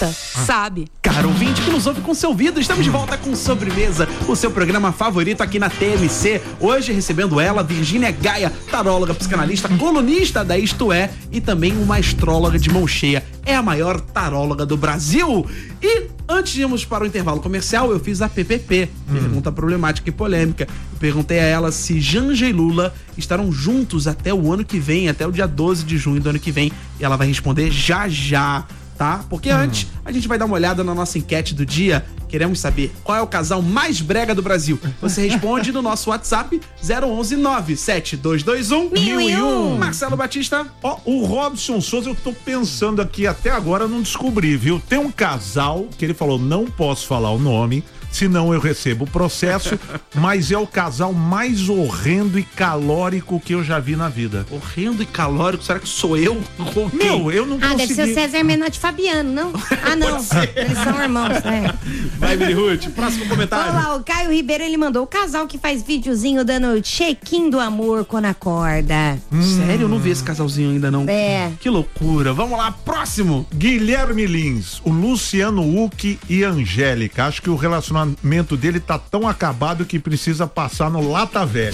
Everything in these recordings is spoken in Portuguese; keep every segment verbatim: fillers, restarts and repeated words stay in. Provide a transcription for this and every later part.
puta, ah. sabe? Caro ouvinte que nos ouve com seu ouvido, estamos de volta com Sobremesa, o seu programa favorito aqui na T M C. Hoje recebendo ela, Virgínia Gaia, taróloga, psicanalista, colunista da Isto É e também uma astróloga de mão cheia. É a maior taróloga do Brasil. E antes de irmos para o intervalo comercial, eu fiz a P P P, hum. pergunta problemática e polêmica. Eu perguntei a ela se Janja e Lula estarão juntos até o ano que vem, até o dia doze de junho do ano que vem. E ela vai responder já já, tá? Porque hum. antes, a gente vai dar uma olhada na nossa enquete do dia. Queremos saber qual é o casal mais brega do Brasil. Você responde no nosso WhatsApp zero onze nove sete dois dois um mil e um. Marcelo Batista. Ó, o Robson Souza, eu tô pensando aqui, até agora eu não descobri, viu? Tem um casal que ele falou, não posso falar o nome, senão eu recebo o processo, mas é o casal mais horrendo e calórico que eu já vi na vida. Horrendo e calórico? Será que sou eu? Meu, eu não ah, consegui... Ah, deve ser o César Menotti e Fabiano, não? Ah, não. Eles são irmãos, né? Vai, Miri Ruth, próximo comentário. Olha lá, o Caio Ribeiro, ele mandou o casal que faz videozinho dando check-in do amor quando acorda. Hum. Sério? Eu não vi esse casalzinho ainda, não. É. Que loucura. Vamos lá, próximo. Guilherme Lins, o Luciano Huck e Angélica. Acho que o relacionamento dele tá tão acabado que precisa passar no Lata Velha.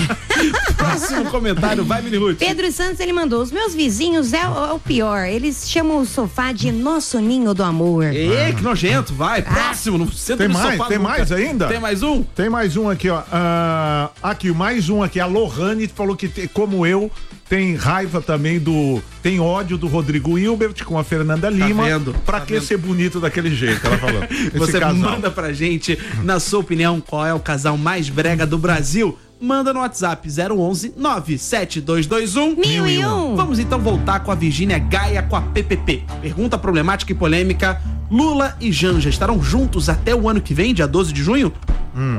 Próximo comentário, vai, Miri Ruth. Pedro Santos, ele mandou, os meus vizinhos é o, é o pior, eles chamam o sofá de nosso ninho do amor. Ê, que nojento, vai, próximo, no centro tem do mais, sofá. Tem nunca. mais ainda? Tem mais um? Tem mais um aqui, ó. Uh, aqui, mais um aqui, a Lohane falou que, tem, como eu, tem raiva também do... Tem ódio do Rodrigo Hilbert com a Fernanda Lima. Tá vendo? Pra tá que vendo? ser bonito daquele jeito, ela falou. Você casal. manda pra gente, na sua opinião, qual é o casal mais brega do Brasil? Manda no WhatsApp zero onze nove sete dois dois um mil e um. Vamos então voltar com a Virgínia Gaia com a P P P. Pergunta problemática e polêmica. Lula e Janja estarão juntos até o ano que vem, dia doze de junho? Hum.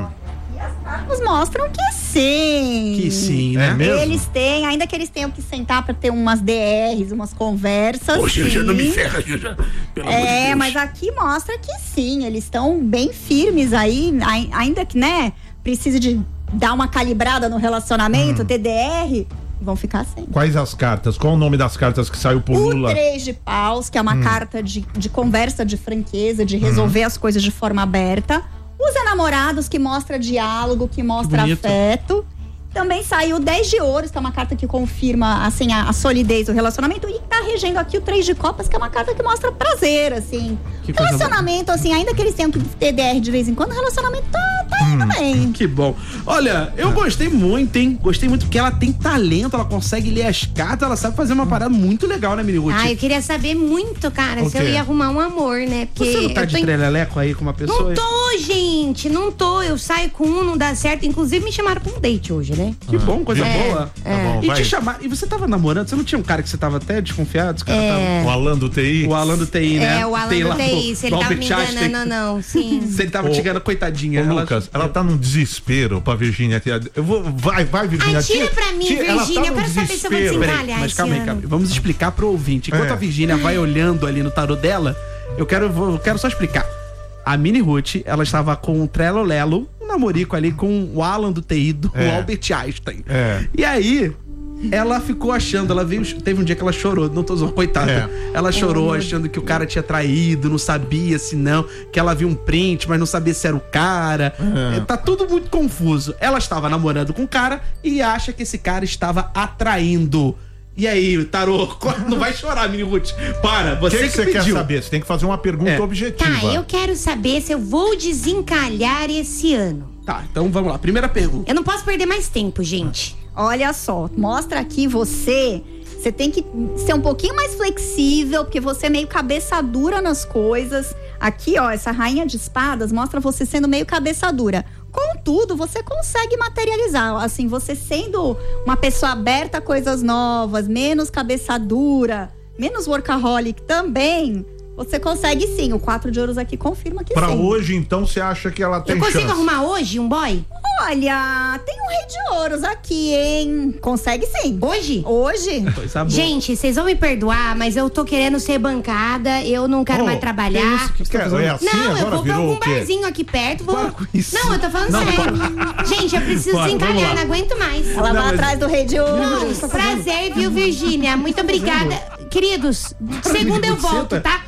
Nos mostram que sim. Que sim, né? É mesmo? Eles têm, ainda que eles tenham que sentar pra ter umas D Rs, umas conversas. Poxa, já não me ferra, já. Pelo amor de É, Deus. mas aqui mostra que sim, eles estão bem firmes aí, ainda que, né, precise de dar uma calibrada no relacionamento, hum. T D R, vão ficar sem. Quais as cartas? Qual o nome das cartas que saiu por o Lula? O três de paus, que é uma hum. carta de, de conversa, de franqueza, de resolver hum. as coisas de forma aberta. Os enamorados, que mostra diálogo, que mostra que afeto. Também saiu dez de ouros, que é uma carta que confirma, assim, a, a solidez do relacionamento. E tá regendo aqui o três de copas, que é uma carta que mostra prazer, assim. Que relacionamento, assim, ainda que eles tenham que ter D R de vez em quando, o relacionamento tá, tá indo hum, bem. Que bom. Olha, eu gostei muito, hein? Gostei muito porque ela tem talento, ela consegue ler as cartas, ela sabe fazer uma parada muito legal, né, Miri Ruth? Ah, eu queria saber muito, cara, se eu ia arrumar um amor, né? Porque você não tá de tô... treleleco aí com uma pessoa? Não tô, gente, não tô. Eu saio com um, não dá certo. Inclusive, me chamaram pra um date hoje, né? Que bom, coisa é, boa. É. Tá bom, e vai. te chamar. E você tava namorando? Você não tinha um cara que você tava até desconfiado? Cara é. tava... O Alan do T I? O Alan do T I, né? É, o Alan do T I. Se ele tava me enganando, não, não, sim. Se ele tava Ô, te enganando, coitadinha. Ô, ela... Lucas, ela tá num desespero pra Virgínia. Eu vou, vai, vai, Virgínia. Ai, tira pra mim, tira, ela Virgínia. tá Eu quero saber se eu vou desespero. desencalhar Mas esse calma aí, ano. calma aí. Vamos explicar pro ouvinte. Enquanto É. a Virgínia vai olhando ali no tarô dela, eu quero, vou- eu quero só explicar. A Mini Ruth, ela estava com o Trello Lelo, um namorico ali com o Alan do T I, do É. Albert Einstein. É. E aí, ela ficou achando, ela veio, teve um dia que ela chorou, não tô zoando, coitada. É. Ela chorou achando que o cara tinha traído, não sabia se não, que ela viu um print, mas não sabia se era o cara. É. É, tá tudo muito confuso. Ela estava namorando com o cara e acha que esse cara estava atraindo. E aí, tarô, não vai chorar, Mini Ruth. Para, O você que, que, que você pediu. quer saber? Você tem que fazer uma pergunta É. objetiva. Tá, eu quero saber se eu vou desencalhar esse ano. Tá, então vamos lá. Primeira pergunta. Eu não posso perder mais tempo, gente. Olha só, mostra aqui você. Você tem que ser um pouquinho mais flexível, porque você é meio cabeça dura nas coisas. Aqui, ó, essa rainha de espadas mostra você sendo meio cabeça dura. Contudo, você consegue materializar. Assim, você sendo uma pessoa aberta a coisas novas, menos cabeça dura, menos workaholic também, você consegue sim. O quatro de ouros aqui confirma que Pra sim. hoje, então, você acha que ela tem Eu consigo chance? arrumar hoje um boy? Olha, tem um rei de ouros aqui, hein? Consegue sim. Hoje? Hoje? Coisa boa. Gente, vocês vão me perdoar, mas eu tô querendo ser bancada, eu não quero Oh, mais trabalhar. que isso? Quer- é assim, Não, eu agora vou pra virou algum o quê? barzinho aqui perto. Vou... Para com isso. Não, eu tô falando Não, sério. Gente, eu preciso Para, vamos desencalhar, lá. não aguento mais. Ela Não, vai mas- atrás do rei de ouros. Não, prazer, viu, Virgínia? Muito obrigada. Queridos, segunda eu volto, Senta. tá?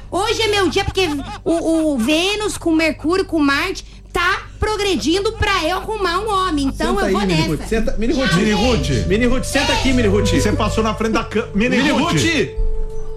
Hoje é meu dia porque o, o Vênus com Mercúrio, com Marte, tá progredindo pra eu arrumar um homem. Então Senta eu vou aí, Mini nessa. Ruth. Senta, Mini Ruth. Mini Ruth. Mini Ruth, senta aqui, Mini Ruth. Você passou na frente da câmera. Mini, Mini Ruth. Ruth.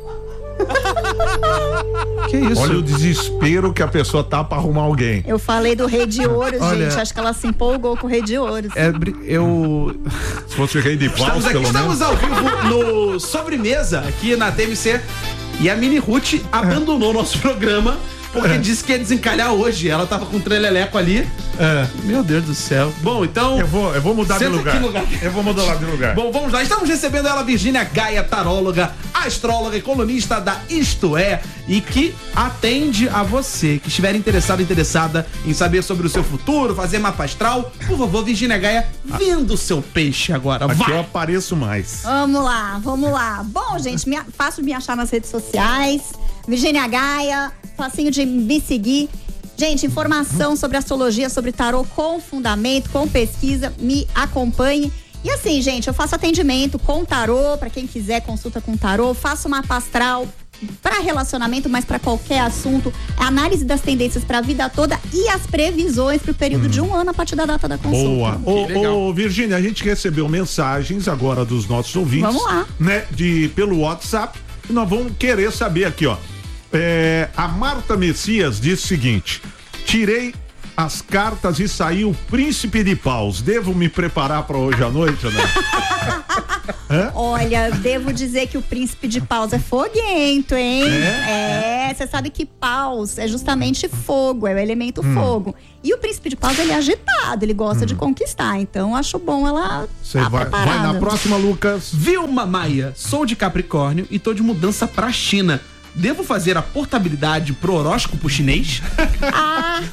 Que isso? Olha o desespero que a pessoa tá pra arrumar alguém. Eu falei do Rei de Ouros, Olha- gente. Acho que ela se empolgou com o Rei de Ouros. É, bri- eu... Se fosse rei de paus, Estamos aqui, pelo estamos menos. ao vivo no Sobremesa, aqui na T M C. E a Mini Ruth abandonou o nosso programa porque disse que ia desencalhar hoje. Ela tava com um treleleco ali. É. Meu Deus do céu. Bom, então... Eu vou, eu vou mudar de Senta lugar. aqui no lugar. Eu vou mudar lá de lugar. Bom, vamos lá. Estamos recebendo ela, Virgínia Gaia, taróloga, astróloga e colunista da Isto É, e que atende a você que estiver interessado, interessada em saber sobre o seu futuro, fazer mapa astral. Por favor, Virgínia Gaia, vindo o seu peixe agora. Aqui Vai! eu apareço mais. Vamos lá, vamos lá. Bom, gente, me, fácil me achar nas redes sociais. Virgínia Gaia, facinho de me seguir. Gente, informação sobre astrologia, sobre tarô com fundamento, com pesquisa, me acompanhe. E assim, gente, eu faço atendimento com tarô, pra quem quiser consulta com tarô, faço mapa astral para relacionamento, mas para qualquer assunto, análise das tendências para a vida toda e as previsões para o período hum. de um ano a partir da data da consulta. Boa. Ô, ô, Virgínia, a gente recebeu mensagens agora dos nossos ouvintes. Vamos lá. Né, de, pelo WhatsApp. E nós vamos querer saber aqui, ó. É, a Marta Messias disse o seguinte: tirei as cartas e saiu o Príncipe de Paus. Devo me preparar para hoje à noite, né? Olha, devo dizer que o Príncipe de Paus é foguento, hein? É, você é, sabe que Paus é justamente fogo, é o elemento hum. fogo. E o Príncipe de Paus, ele é agitado, ele gosta hum. de conquistar. Então, acho bom ela Você tá vai, vai na próxima, Lucas. Vilma Maia, sou de Capricórnio e tô de mudança pra China. Devo fazer a portabilidade pro horóscopo chinês? Ah!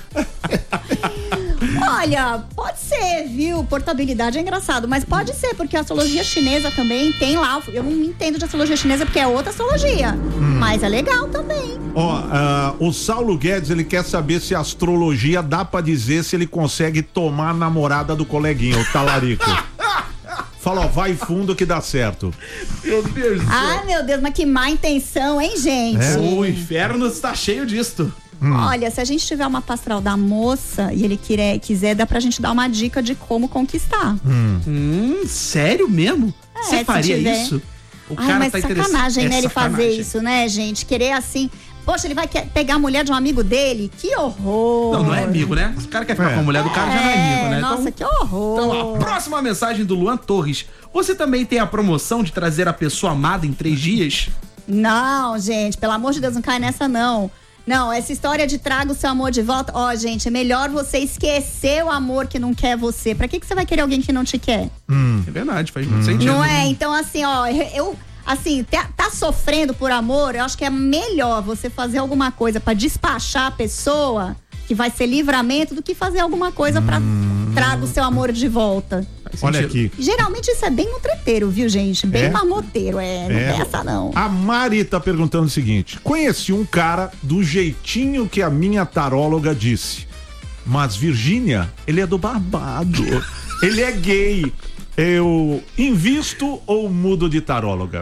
Olha, pode ser, viu? Portabilidade é engraçado, mas pode ser, porque a astrologia chinesa também tem lá. Eu não entendo de astrologia chinesa porque é outra astrologia, hum. mas é legal também. Ó, uh, o Saulo Guedes, ele quer saber se a astrologia dá pra dizer se ele consegue tomar a namorada do coleguinha, o talarico. Fala, ó, vai fundo que dá certo. Meu Deus do céu. Ai, meu Deus, mas que má intenção, hein, gente? É. O inferno está cheio disto. Hum. Olha, se a gente tiver uma pastral da moça e ele quiser, quiser, dá pra gente dar uma dica de como conquistar. Hum, hum sério mesmo? É, Você faria tiver... isso? O Ai, cara mas tá sacanagem, é né, ele sacanagem. fazer isso, né, gente? Querer assim... Poxa, ele vai pegar a mulher de um amigo dele? Que horror! Não, não é amigo, né? Se o cara quer ficar é. com a mulher do cara, é, já não é amigo, né? Nossa, então, que horror! Então, a próxima mensagem do Luan Torres. Você também tem a promoção de trazer a pessoa amada em três dias? Não, gente, pelo amor de Deus, não cai nessa, não. Não, essa história de traga o seu amor de volta, ó, gente, é melhor você esquecer o amor que não quer você. Pra que que você vai querer alguém que não te quer? Hum. É verdade, faz muito hum. sentido. Não é? Então, assim, ó, eu... Assim, tá, tá sofrendo por amor, eu acho que é melhor você fazer alguma coisa pra despachar a pessoa, que vai ser livramento, do que fazer alguma coisa pra hum. traga o seu amor de volta. Olha aqui. Geralmente isso é bem no treteiro, viu, gente? Bem é? mamoteiro, é, não é. Peça não. A Mari tá perguntando o seguinte: conheci um cara do jeitinho que a minha taróloga disse, mas Virgínia, ele é do babado. Ele é gay. Eu invisto ou mudo de taróloga?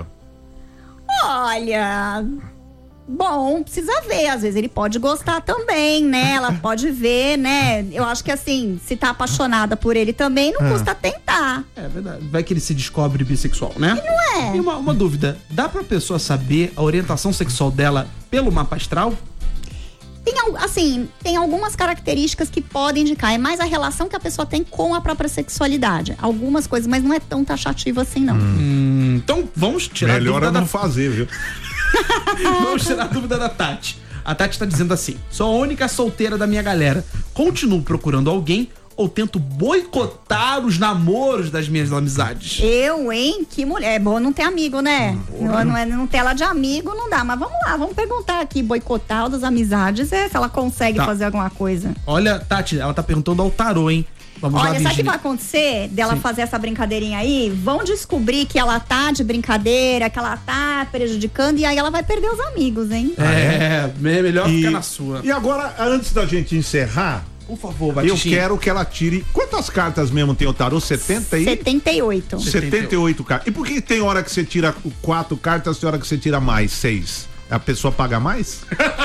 Olha, bom, precisa ver, às vezes ele pode gostar também, né? Ela pode ver, né? Eu acho que assim, se tá apaixonada por ele também, não ah. custa tentar. É verdade, vai que ele se descobre bissexual, né? E não é? E uma, uma dúvida, dá pra pessoa saber a orientação sexual dela pelo mapa astral? Tem, assim, tem algumas características que podem indicar. É mais a relação que a pessoa tem com a própria sexualidade. Algumas coisas, mas não é tão taxativo assim, não. Hum, então, vamos tirar Melhor a dúvida não da... fazer, viu? Vamos tirar a dúvida da Tati. A Tati tá dizendo assim: sou a única solteira da minha galera. Continuo procurando alguém ou tento boicotar os namoros das minhas amizades? Eu, hein? Que mulher. É bom não ter amigo, né? Hum, não, não, é, não ter ela de amigo, não dá. Mas vamos lá, vamos perguntar aqui. Boicotar das amizades, é, se ela consegue tá. fazer alguma coisa. Olha, Tati, ela tá perguntando ao tarô, hein? Vamos Olha, lá, sabe o que vai acontecer dela Sim. fazer essa brincadeirinha aí? Vão descobrir que ela tá de brincadeira, que ela tá prejudicando, e aí ela vai perder os amigos, hein? É, é melhor e, ficar na sua. E agora, antes da gente encerrar, por favor, Batistinha, eu quero que ela tire... Quantas cartas mesmo tem o tarô? setenta e... setenta e oito. setenta e oito cartas. E por que tem hora que você tira quatro cartas e tem hora que você tira mais? Seis? a pessoa paga mais?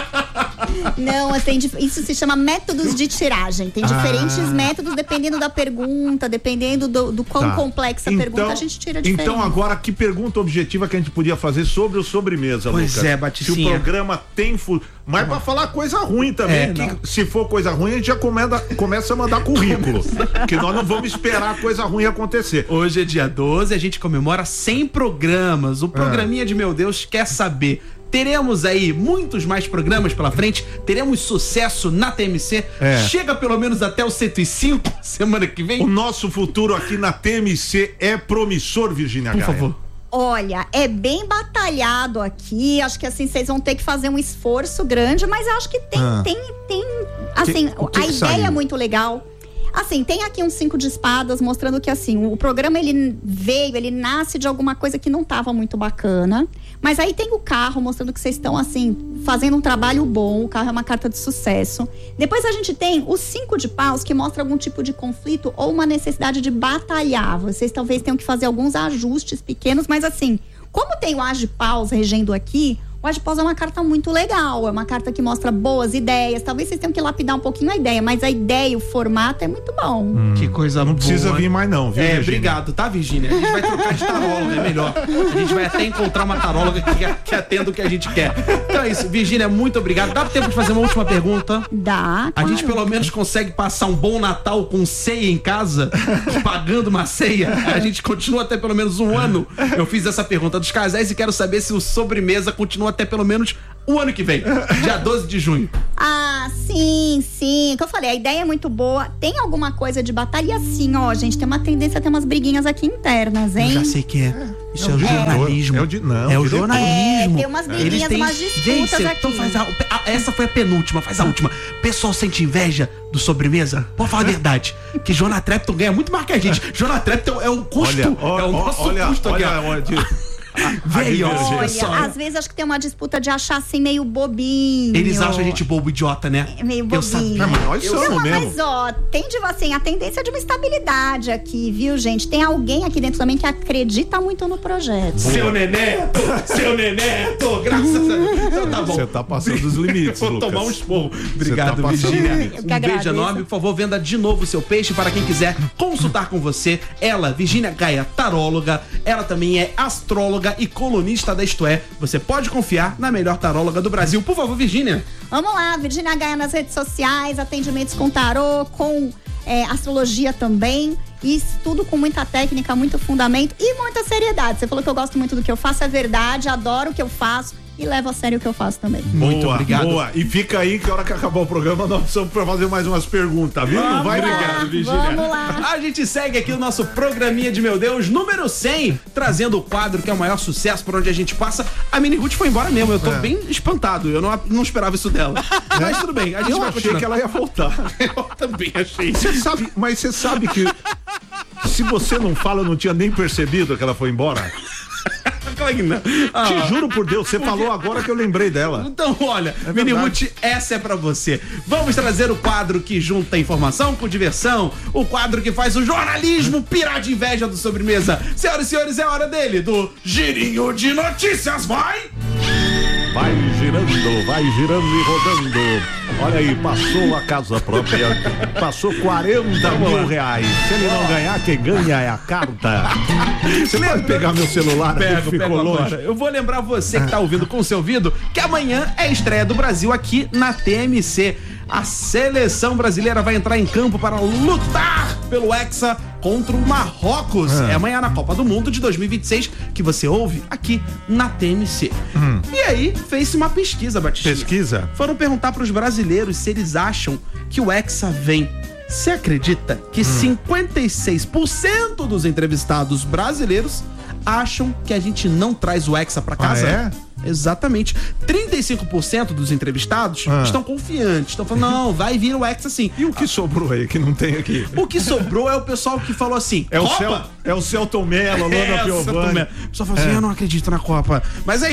Não, tem, isso se chama métodos de tiragem. Tem diferentes ah. métodos dependendo da pergunta, dependendo do, do quão tá. complexa a então, pergunta, a gente tira diferente. Então agora, que pergunta objetiva que a gente podia fazer sobre o sobremesa, pois Lucas? é, Baticinha. Se o programa tem... Fu... Mas pra falar coisa ruim também, é, que se for coisa ruim, a gente já comenda, começa a mandar currículo. Que nós não vamos esperar coisa ruim acontecer. Hoje é dia doze, a gente comemora cem programas. O programinha é. de Meu Deus quer saber. Teremos aí muitos mais programas pela frente, teremos sucesso na T M C, é. chega pelo menos até o cento e cinco semana que vem. O nosso futuro aqui na T M C é promissor, Virgínia Gaia. Por favor. Olha, é bem batalhado aqui, acho que assim, vocês vão ter que fazer um esforço grande, mas eu acho que tem, ah. tem, tem, assim, que, que a que ideia saiu? É muito legal. Assim, tem aqui uns cinco de espadas mostrando que, assim, o programa, ele veio, ele nasce de alguma coisa que não tava muito bacana. Mas aí tem o carro mostrando que vocês estão, assim, fazendo um trabalho bom. O carro é uma carta de sucesso. Depois a gente tem os cinco de paus, que mostra algum tipo de conflito ou uma necessidade de batalhar. Vocês talvez tenham que fazer alguns ajustes pequenos, mas assim, como tem o as de paus regendo aqui, o as de paus é uma carta muito legal, é uma carta que mostra boas ideias. Talvez vocês tenham que lapidar um pouquinho a ideia, mas a ideia, o formato é muito bom. Hum, que coisa Não boa. precisa vir mais não, viu, É, Virgínia? obrigado, tá, Virgínia? A gente vai trocar de taróloga, é melhor. A gente vai até encontrar uma taróloga que, que atenda o que a gente quer. Então é isso, Virgínia, muito obrigado. Dá tempo de fazer uma última pergunta? Dá, A claro. gente pelo menos consegue passar um bom Natal com ceia em casa, pagando uma ceia. A gente continua até pelo menos um ano. Eu fiz essa pergunta dos casais e quero saber se o sobremesa continua até pelo menos o ano que vem, dia doze de junho. Ah, sim, sim. Como eu falei, a ideia é muito boa. Tem alguma coisa de batalha? Sim, ó, gente. Tem uma tendência a ter umas briguinhas aqui internas, hein? Eu já sei que é. Isso é, é o jornalismo. É o, di... não, é o jornalismo. É, tem umas briguinhas, têm... umas disputas Vem, aqui. Então faz a... Essa foi a penúltima, faz a última. Pessoal sente inveja do sobremesa? Pode falar a verdade. Que Joana Trepton ganha muito mais que a gente. Joana Trepton é o custo. Olha, ó, é o nosso olha, custo olha, aqui. olha, olha. Veio, olha, às vezes acho que tem uma disputa de achar assim meio bobinho. Eles acham a gente bobo, idiota, né? É meio bobinho. Eu sabia, mas nós somos não, mesmo. Mas ó, tem de assim, a tendência de uma estabilidade aqui, viu, gente? Tem alguém aqui dentro também que acredita muito no projeto. Seu Neneto, seu Neneto, graças a Deus. Então tá bom. Você tá passando dos limites, Vou Lucas. tomar um esporro. Obrigado, tá Virgínia. Um beijo enorme. Por favor, venda de novo o seu peixe para quem quiser consultar com você. Ela, Virgínia Gaia, taróloga. Ela também é astróloga e colunista da Isto É. Você pode confiar na melhor taróloga do Brasil. Por favor, Virgínia. Vamos lá, Virgínia Gaia nas redes sociais, atendimentos com tarô, com é, astrologia também. Isso tudo com muita técnica, muito fundamento e muita seriedade. Você falou que eu gosto muito do que eu faço, é verdade, adoro o que eu faço. E levo a sério o que eu faço também. Muito boa, obrigado. Boa. E fica aí que a hora que acabar o programa nós precisamos fazer mais umas perguntas, viu? Vamos Não vai? lá, Obrigado, Virgínia. Vamos lá. A gente segue aqui o nosso programinha de Meu Deus, número cem, trazendo o quadro que é o maior sucesso por onde a gente passa. A Mini Ruth foi embora mesmo, eu tô é. bem espantado. Eu não, não esperava isso dela. É. Mas tudo bem, a gente eu vai achei continuar. que ela ia voltar. Eu também achei. Você sabe, mas você sabe que se você não fala, eu não tinha nem percebido que ela foi embora. Claro que não. Ah, Te juro por Deus, você falou agora que eu lembrei dela. Então, olha, é Mini Ruth, essa é pra você. Vamos trazer o quadro que junta informação com diversão, o quadro que faz o jornalismo pirar de inveja do sobremesa. Senhoras e senhores, é hora dele, do Girinho de Notícias, vai! Vai girando, vai girando e rodando. Olha aí, passou a casa própria, passou quarenta mil reais. Se ele não ganhar, quem ganha é a carta. Você pode pegar meu celular? Pego, ficou pego longe. agora. Eu vou lembrar você que tá ouvindo com o seu ouvido que amanhã é a estreia do Brasil aqui na T M C. A seleção brasileira vai entrar em campo para lutar pelo Hexa contra o Marrocos. Ah. É amanhã na Copa do Mundo de dois mil e vinte e seis que você ouve aqui na T M C. Hum. E aí, fez-se uma pesquisa, Batista. Pesquisa? Foram perguntar para os brasileiros se eles acham que o Hexa vem. Você acredita que hum. cinquenta e seis por cento dos entrevistados brasileiros acham que a gente não traz o Hexa para casa? Ah, é? Exatamente. trinta e cinco por cento dos entrevistados ah. estão confiantes. Estão falando, não, vai vir o Hexa sim. E o que sobrou aí, que não tem aqui? O que sobrou é o pessoal que falou assim, é Copa? O Cel, é o Celton Mello, Luana é, Piovani. O pessoal falou assim, é. eu não acredito na Copa. Mas é isso.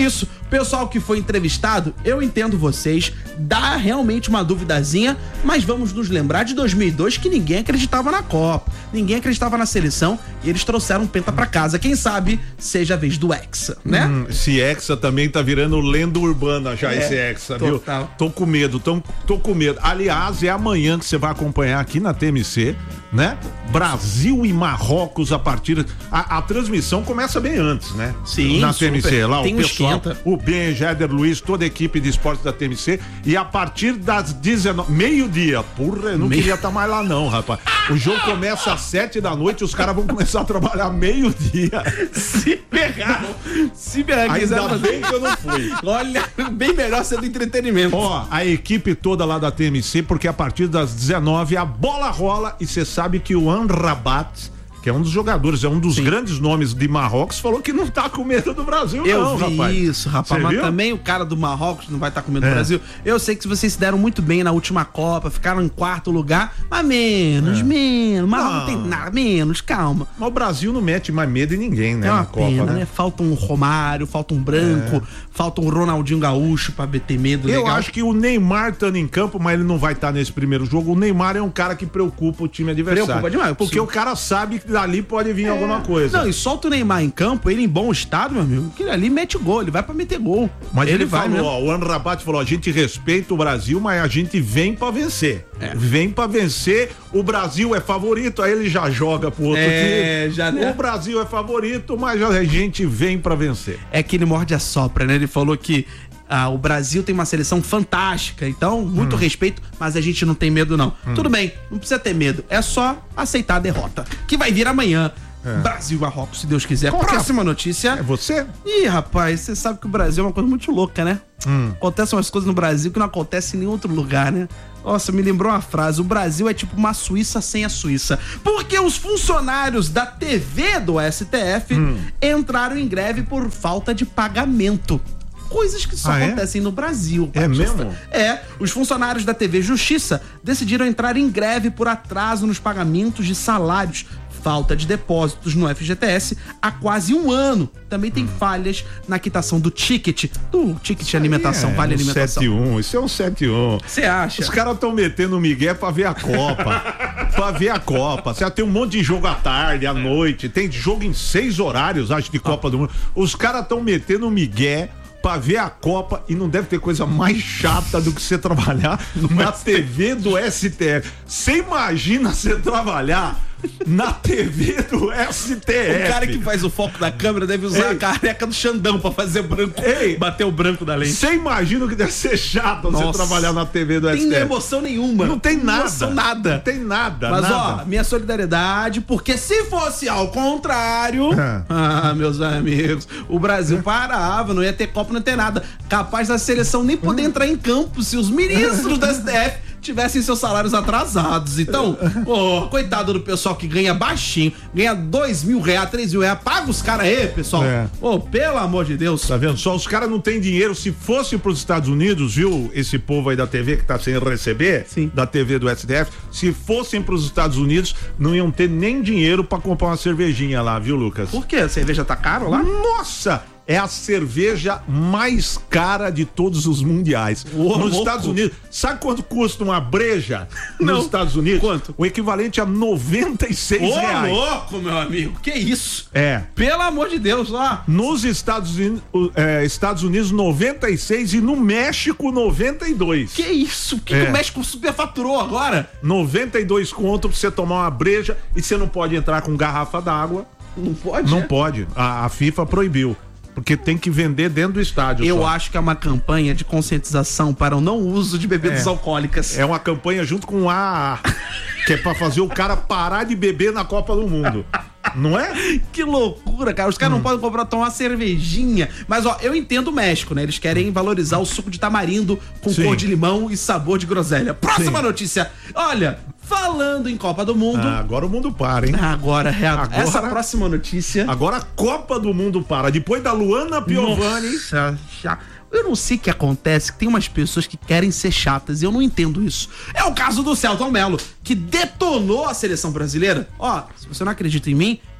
Pessoal que foi entrevistado, eu entendo vocês, dá realmente uma duvidazinha, mas vamos nos lembrar de dois mil e dois que ninguém acreditava na Copa, ninguém acreditava na seleção e eles trouxeram um penta pra casa. Quem sabe seja a vez do Hexa, né? Hum, esse Hexa também tá virando lenda urbana já, É, esse Hexa, total. viu? Tô com medo, tô, tô com medo. Aliás, é amanhã que você vai acompanhar aqui na T M C, né? Brasil e Marrocos a partir... A, a transmissão começa bem antes, né? Sim, na T M C, super. lá Tem o um pessoal, esquenta. o Ben, Jéder Luiz, toda a equipe de esportes da T M C, e a partir das dezenove, meio-dia, porra, eu não Meio- queria estar mais lá não, rapaz. O jogo começa às sete da noite, os caras vão começar a trabalhar meio-dia. Se pegaram, se pegaram, Ainda quiseram- bem que eu não fui. Olha, bem melhor ser do entretenimento. Ó, a equipe toda lá da T M C, porque a partir das dezenove a bola rola e você sabe que o Amrabat, que é um dos jogadores, é um dos Sim. grandes nomes de Marrocos, falou que não tá com medo do Brasil, Eu não, vi rapaz. isso, rapaz. Cê Mas viu? também o cara do Marrocos não vai estar comendo É. o Brasil. Eu sei que vocês se deram muito bem na última Copa, ficaram em quarto lugar, mas menos, É. menos. Mas não. Não. tem nada, menos, calma. Mas o Brasil não mete mais medo em ninguém, né, É uma na Copa, pena, né? né? Falta um Romário, falta um Branco, falta um Ronaldinho Gaúcho pra meter medo. Eu legal. acho que o Neymar tá em campo, mas ele não vai estar nesse primeiro jogo. O Neymar é um cara que preocupa o time adversário. Preocupa demais, Porque sim. o cara sabe que dali pode vir alguma coisa. Não, e solta o Neymar em campo, ele em bom estado, meu amigo, que ele ali mete gol, ele vai pra meter gol. Mas ele, vai falou, mesmo. ó, o Amrabat falou, a gente respeita o Brasil, mas a gente vem pra vencer. É. Vem pra vencer, o Brasil é favorito, aí ele já joga pro outro É, time. já, né? O Brasil é favorito, mas a gente vem pra vencer. É que ele morde a sopra, né? Ele falou que ah, o Brasil tem uma seleção fantástica, então, muito Hum. respeito, mas a gente não tem medo, não. Tudo bem, não precisa ter medo, é só aceitar a derrota, que vai vir amanhã. Brasil e Marrocos, se Deus quiser. Qual Próxima é notícia. você? Ih, rapaz, você sabe que o Brasil é uma coisa muito louca, né? Hum. Acontecem umas coisas no Brasil que não acontecem em nenhum outro lugar, né? Nossa, me lembrou uma frase: o Brasil é tipo uma Suíça sem a Suíça. Porque os funcionários da T V do S T F Hum. entraram em greve por falta de pagamento. Coisas que só Ah, é? acontecem no Brasil. É Batista. mesmo? É, os funcionários da T V Justiça decidiram entrar em greve por atraso nos pagamentos de salários, falta de depósitos no F G T S há quase um ano. Também Hum. tem falhas na quitação do ticket, do ticket de alimentação, É, vale um alimentação. sete um, isso é um sete um. Você acha? Os caras estão metendo o migué pra ver a Copa. Pra ver a Copa. Você tem um monte de jogo à tarde, à noite. Tem jogo em seis horários, acho, de Copa do Mundo. Os caras estão metendo o migué pra ver a Copa e não deve ter coisa mais chata do que você trabalhar na T V do S T F. Você imagina você trabalhar na T V do S T F? O cara que faz o foco da câmera deve usar Ei. a careca do Xandão pra fazer branco, Ei. bater o branco da lente. Você imagina o que deve ser chato você Nossa. trabalhar na T V do S T F? Tem emoção nenhuma. Não tem nada. Emoção nada. Não tem nada, Mas nada. ó, minha solidariedade, porque se fosse ao contrário, É. ah, meus amigos, o Brasil parava, não ia ter Copa, não ia ter nada. Capaz da seleção nem poder entrar em campo se os ministros da S T F tivessem seus salários atrasados. Então, pô, coitado do pessoal que ganha baixinho, ganha dois mil reais, três mil reais, paga os caras aí, pessoal. É. Pô, pelo amor de Deus. Tá vendo? Só os caras não têm dinheiro. Se fosse pros Estados Unidos, viu? Esse povo aí da T V que tá sem receber, Sim. da T V do S T F, se fossem pros Estados Unidos, não iam ter nem dinheiro pra comprar uma cervejinha lá, viu, Lucas? Por quê? A cerveja tá caro lá? Nossa! É a cerveja mais cara de todos os mundiais. Ô, Nos louco. Estados Unidos, sabe quanto custa uma breja Não. nos Estados Unidos? Quanto? O equivalente a noventa e seis Ô, reais. louco, meu amigo. Que isso? É. Pelo amor de Deus, ó. Nos Estados Unidos, é, Estados Unidos noventa e seis e no México noventa e dois. Que isso? O que, É. que o México superfaturou agora? noventa e dois conto pra você tomar uma breja e você não pode entrar com garrafa d'água. Não pode? Não é? pode. A, a FIFA proibiu. Porque tem que vender dentro do estádio. Eu só. acho que é uma campanha de conscientização para o não uso de bebidas É. alcoólicas. É uma campanha junto com o A A, que é pra fazer o cara parar de beber na Copa do Mundo. Não é? Que loucura, cara. Os caras Hum. não podem comprar tomar uma cervejinha. Mas, ó, eu entendo o México, né? Eles querem valorizar o suco de tamarindo com Sim. cor de limão e sabor de groselha. Próxima Sim. notícia. Olha, falando em Copa do Mundo. Ah, agora o mundo para, hein? Agora, Renato, Agora- essa próxima notícia. Agora a Copa do Mundo para. Depois da Luana Piovani. Nossa, já- eu não sei o que acontece, que tem umas pessoas que querem ser chatas e eu não entendo isso. É o caso do Celton Mello, que detonou a seleção brasileira. Ó, se você não acredita em mim,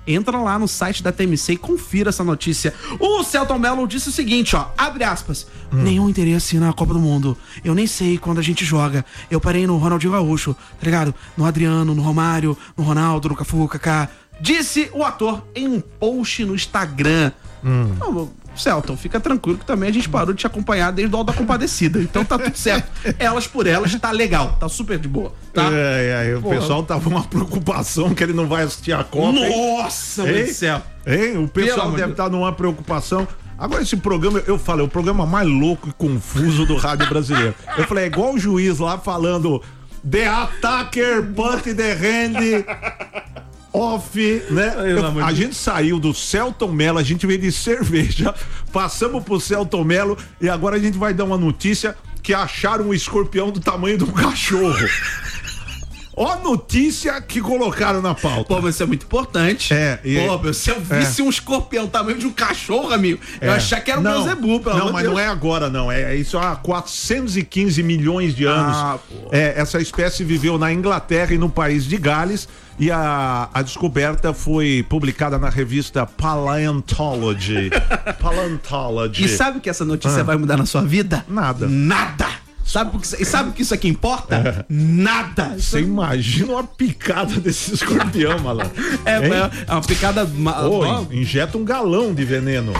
entra lá no site da T M C e confira essa notícia. O Celton Mello disse o seguinte, ó, abre aspas, hum. nenhum interesse na Copa do Mundo. Eu nem sei quando a gente joga. Eu parei no Ronaldinho Gaúcho, tá ligado? No Adriano, no Romário, no Ronaldo, no Cafu, Kaká. Disse o ator em um post no Instagram. Hum. Não, Celton, fica tranquilo que também a gente parou de te acompanhar desde o Alto da Compadecida. Então tá tudo certo. Elas por elas, tá legal, tá super de boa. Tá? É, é, o Porra. pessoal tava uma preocupação que ele não vai assistir a Copa. Nossa, meu Deus do céu. Hein? O pessoal deve estar numa preocupação. Agora esse programa, eu falei, o programa mais louco e confuso do rádio brasileiro. Eu falei, é igual o juiz lá falando The attacker put the hand off, né? Eu, a gente saiu do Celton Mello, a gente veio de cerveja, passamos pro Celton Mello e agora a gente vai dar uma notícia que acharam um escorpião do tamanho de um cachorro. Ó a notícia que colocaram na pauta. Pô, mas isso é muito importante. É. E... Pô, meu, se eu visse é. um escorpião tamanho de um cachorro, amigo, é. eu achava que era um Beuzebu, pelo Não, amor mas Deus. não é agora, não. É isso há quatrocentos e quinze milhões de anos. Ah, é, essa espécie viveu na Inglaterra e no país de Gales. E a, a descoberta foi publicada na revista Paleontology. Paleontology. E sabe o que essa notícia ah. vai mudar na sua vida? Nada. Nada. Sabe o que, sabe o que isso aqui importa? É. Nada. Você imagina uma picada desse escorpião, malandro. É, é uma picada... Oh, injeta um galão de veneno.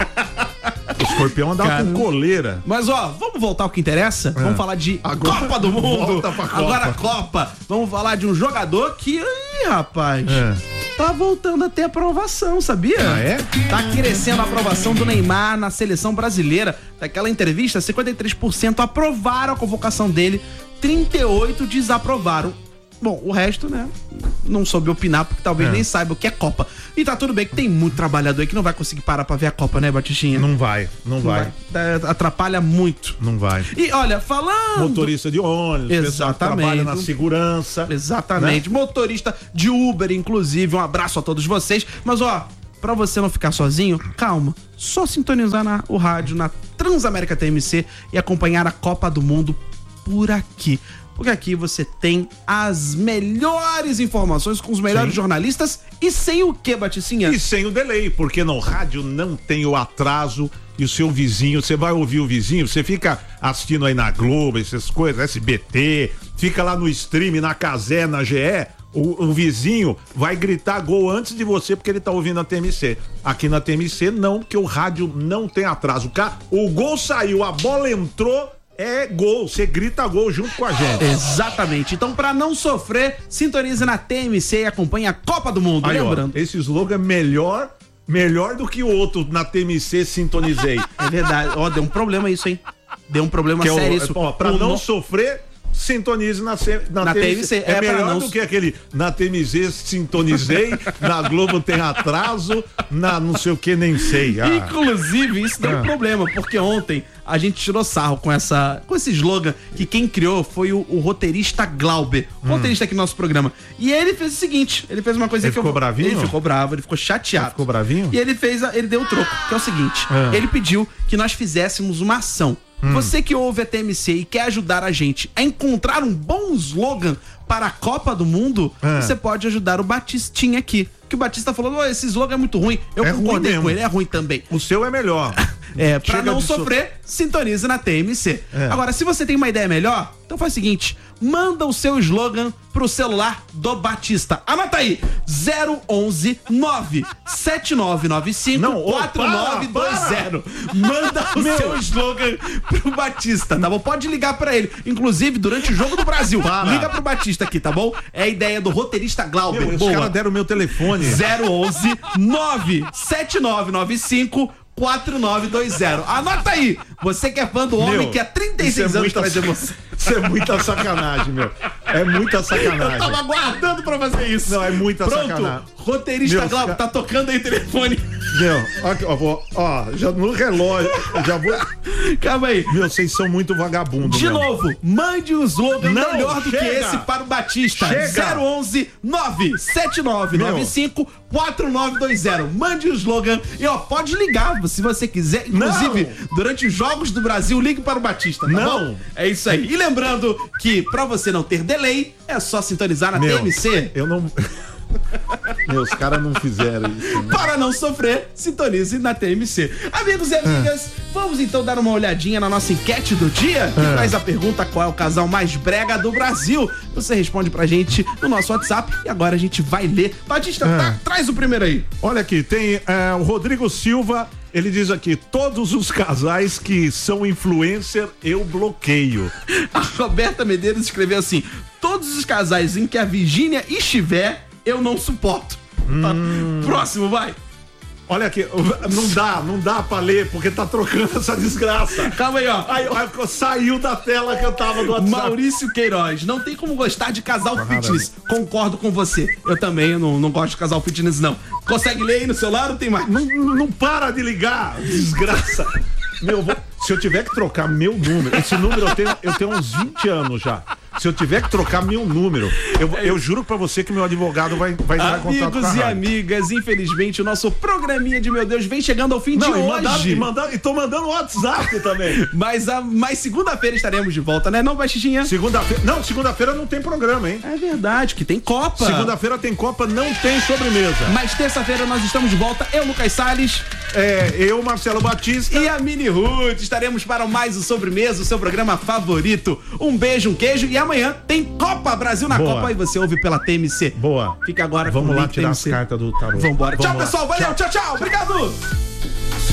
O escorpião andava Cara, com coleira. Mas ó, vamos voltar ao que interessa? É. Vamos falar de Agora, Copa do Mundo. Volta pra Copa. Agora a Copa. Vamos falar de um jogador que, ih, rapaz, é. tá voltando a ter aprovação, sabia? Ah, é? Tá crescendo a aprovação do Neymar na seleção brasileira. Daquela entrevista, cinquenta e três por cento aprovaram a convocação dele, trinta e oito por cento desaprovaram. Bom, o resto, né, não soube opinar, porque talvez é. nem saiba o que é Copa. E tá tudo bem que tem muito trabalhador aí que não vai conseguir parar pra ver a Copa, né, Batistinha? Não vai, não, não vai. vai. Atrapalha muito. Não vai. E olha, falando... Motorista de ônibus, pessoal que trabalha na segurança. Exatamente. Né? Motorista de Uber, inclusive. Um abraço a todos vocês. Mas, ó, pra você não ficar sozinho, calma. Só sintonizar na, o rádio na Transamérica T M C e acompanhar a Copa do Mundo por aqui. Porque aqui você tem as melhores informações com os melhores Sim. jornalistas e sem o que, Baticinha? E sem o delay, porque no rádio não tem o atraso e o seu vizinho, você vai ouvir o vizinho, você fica assistindo aí na Globo, essas coisas, S B T, fica lá no stream, na Cazé, na G E, o, o vizinho vai gritar gol antes de você porque ele tá ouvindo a T M C. Aqui na T M C não, porque o rádio não tem atraso. O gol saiu, a bola entrou, é gol, você grita gol junto com a gente. Exatamente. Então, pra não sofrer, sintonize na T M C e acompanhe a Copa do Mundo. Aí, lembrando. Ó, esse slogan é melhor, melhor do que o outro na T M C sintonizei. É verdade. Ó, deu um problema isso, hein? Deu um problema que sério é o, isso. Ó, pra o não no... sofrer, sintonize na, na, na T M C. É, é melhor não... do que aquele na T M C sintonizei, na Globo tem atraso, na não sei o que nem sei. Ah. Inclusive, isso deu ah. um problema, porque ontem a gente tirou sarro com, essa, com esse slogan que quem criou foi o, o roteirista Glauber, o hum. roteirista aqui do nosso programa. E ele fez o seguinte, ele fez uma coisa ele que ficou eu... bravinho? Ele ficou bravo, ele ficou chateado. Ele ficou bravinho? E ele fez, a, ele deu o troco, que é o seguinte, ah. ele pediu que nós fizéssemos uma ação. Hum. Você que ouve a T M C e quer ajudar a gente a encontrar um bom slogan para a Copa do Mundo, ah. você pode ajudar o Batistinha aqui. Que o Batista falou, oh, esse slogan é muito ruim. Eu é concordei com ele, é ruim também. O seu é melhor. É, pra Chega não sofrer, so... sintonize na T M C. É. Agora, se você tem uma ideia melhor, então faz o seguinte, manda o seu slogan pro celular do Batista. Anota aí, zero onze nove sete nove nove cinco quatro nove dois zero. Manda o Meu. seu slogan pro Batista, tá bom? Pode ligar pra ele. Inclusive, durante o Jogo do Brasil, para. liga pro Batista aqui, tá bom? É a ideia do roteirista Glauber. Meu, os caras deram o meu telefone. zero onze nove sete nove nove cinco quatro nove dois zero. Anota aí. Você que é fã do homem meu, que há trinta e seis é anos traz emoção. Isso é muita sacanagem, meu. É muita sacanagem. Eu tava aguardando pra fazer isso. Não, é muita Pronto, sacanagem. Roteirista Glauber, ca... tá tocando aí o telefone. Meu, aqui, ó, ó, já no relógio, já vou... Calma aí. Meu, vocês são muito vagabundos. De mesmo. novo, mande um slogan Não, melhor do chega. que esse para o Batista. Chega. zero onze nove sete nove nove cinco quatro nove dois zero. Mande o slogan e ó, pode ligar se você quiser. Inclusive, Não. durante os Jogos do Brasil, ligue para o Batista, tá Não. bom? É isso aí. E lembrando que pra você não ter delay, é só sintonizar na Meu, T M C. Eu não... Meus caras não fizeram isso. Né? Para não sofrer, sintonize na T M C. Amigos e amigas, é. vamos então dar uma olhadinha na nossa enquete do dia, que é. traz a pergunta: qual é o casal mais brega do Brasil? Você responde pra gente no nosso WhatsApp e agora a gente vai ler. Batista, é. tá, traz o primeiro aí. Olha aqui, tem é, o Rodrigo Silva. Ele diz aqui: todos os casais que são influencer, eu bloqueio. A Roberta Medeiros escreveu assim: todos os casais em que a Virgínia estiver, eu não suporto. Hum. Tá. Próximo, vai. Olha aqui, não dá, não dá pra ler, porque tá trocando essa desgraça. Calma aí, ó. Aí, aí saiu da tela que eu tava do WhatsApp. Maurício Queiroz: não tem como gostar de casal ah, fitness. Concordo com você. Eu também eu não, não gosto de casal fitness, não. Consegue ler aí no celular ou tem mais? Não, não para de ligar, desgraça. Meu, vou, se eu tiver que trocar meu número, esse número eu tenho, eu tenho uns vinte anos já. Se eu tiver que trocar meu número, eu, eu juro pra você que meu advogado vai, vai entrar em contato com a Amigos e amigas, infelizmente o nosso programinha de Meu Deus vem chegando ao fim Não, de e hoje. Mandar, e, mandar, e tô mandando WhatsApp também. Mas, a, mas segunda-feira estaremos de volta, né não, Baixinha? Segunda-feira, não, segunda-feira não tem programa, hein? É verdade, que tem Copa. Segunda-feira tem Copa, não tem sobremesa. Mas terça-feira nós estamos de volta, eu, Lucas Salles. É, eu, Marcelo Batista. E a Mini Ruth. Estaremos para mais o Sobremesa, o seu programa favorito. Um beijo, um queijo e amanhã tem Copa, Brasil na Boa. Copa, e você ouve pela T M C. Boa. Fica agora Vamos com o lá tirar T M C. as cartas do tarô. Vambora. Vamos tchau, lá. pessoal. Valeu. Tchau, tchau, tchau. Obrigado.